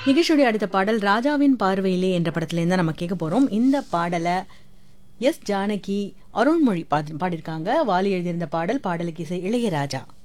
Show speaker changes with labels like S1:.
S1: நிகழ்ச்சியுடைய அடுத்த பாடல் ராஜாவின் பார்வையிலே என்ற படத்துலேருந்து தான் நம்ம கேட்க போகிறோம். இந்த பாடலை எஸ் ஜானகி, அருண்மொழி பாடியிருக்காங்க. வாலி எழுதியிருந்த பாடல், பாடலுக்கு இசை இளையராஜா.